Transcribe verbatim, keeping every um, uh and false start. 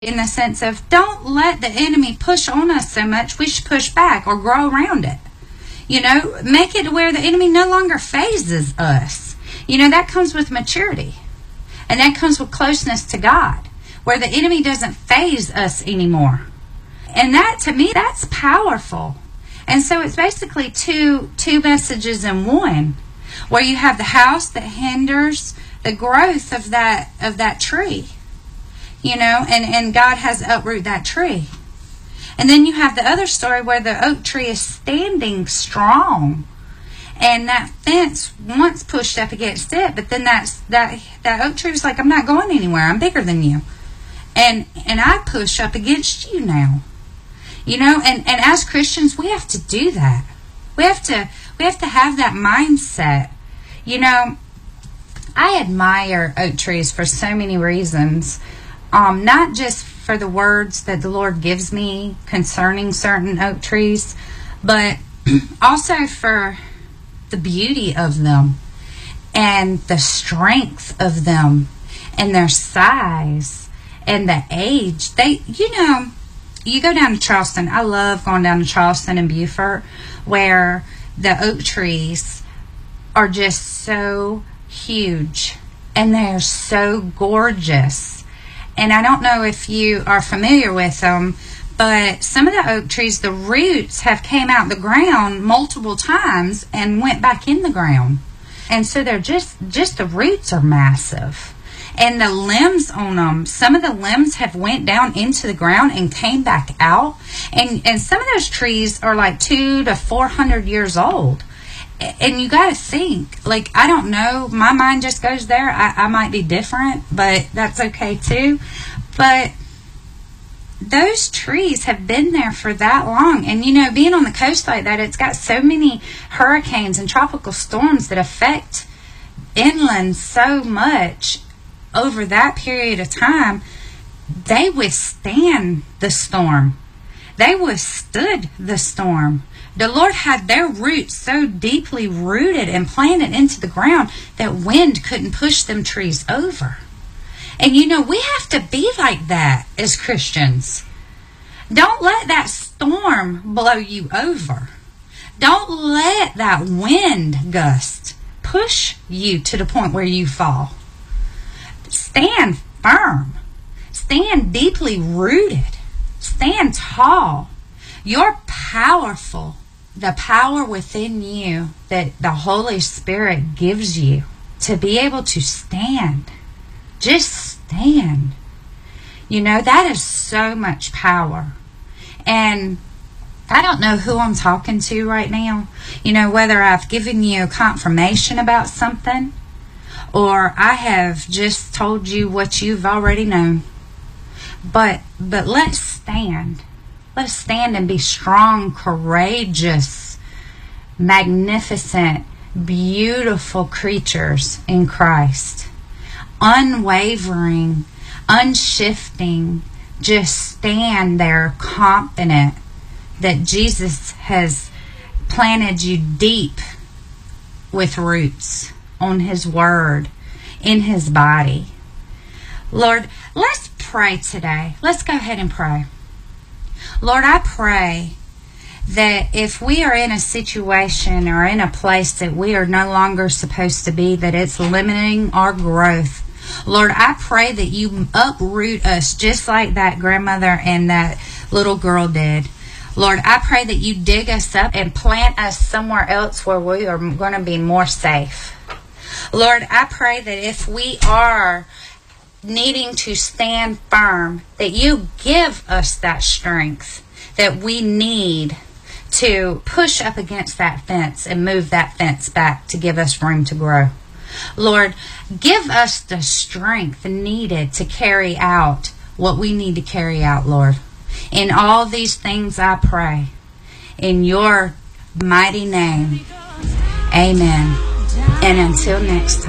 in the sense of don't let the enemy push on us so much. We should push back or grow around it. You know, make it to where the enemy no longer phases us. You know, that comes with maturity. And that comes with closeness to God, where the enemy doesn't phase us anymore. And that, to me, that's powerful. And so it's basically two two messages in one, where you have the house that hinders the growth of that of that tree. You know, and, and God has to uproot that tree. And then you have the other story where the oak tree is standing strong. And that fence once pushed up against it, but then that's, that that oak tree was like, I'm not going anywhere. I'm bigger than you. And and I push up against you now. You know, and, and as Christians, we have to do that. We have to we have to have that mindset. You know, I admire oak trees for so many reasons. Um, not just for the words that the Lord gives me concerning certain oak trees, but also for the beauty of them and the strength of them and their size and the age. They, you know, you go down to Charleston. I love going down to Charleston and Beaufort, where the oak trees are just so huge and they're so gorgeous. And I don't know if you are familiar with them, but some of the oak trees, the roots have came out the ground multiple times and went back in the ground. And so they're just, just the roots are massive. And the limbs on them, some of the limbs have went down into the ground and came back out. And, and some of those trees are like two to four hundred years old. And you got to think, like, I don't know, my mind just goes there. I, I might be different, but that's okay too. But those trees have been there for that long. And, you know, being on the coast like that, it's got so many hurricanes and tropical storms that affect inland so much over that period of time. They withstand the storm. They withstood the storm. The Lord had their roots so deeply rooted and planted into the ground that wind couldn't push them trees over. And you know, we have to be like that as Christians. Don't let that storm blow you over. Don't let that wind gust push you to the point where you fall. Stand firm. Stand deeply rooted. Stand tall. You're powerful. The power within you that the Holy Spirit gives you to be able to stand. Just stand. You know, that is so much power. And I don't know who I'm talking to right now. You know, whether I've given you confirmation about something or I have just told you what you've already known. But but let's stand. Let's stand and be strong, courageous, magnificent, beautiful creatures in Christ. Unwavering, unshifting, just stand there confident that Jesus has planted you deep with roots on His Word, in His body. Lord, let's pray today. Let's go ahead and pray. Lord, I pray that if we are in a situation or in a place that we are no longer supposed to be, that it's limiting our growth, Lord, I pray that you uproot us just like that grandmother and that little girl did. Lord, I pray that you dig us up and plant us somewhere else where we are going to be more safe. Lord, I pray that if we are needing to stand firm, that you give us that strength that we need to push up against that fence and move that fence back to give us room to grow. Lord, give us the strength needed to carry out what we need to carry out, Lord. In all these things I pray, in your mighty name, amen. And until next time.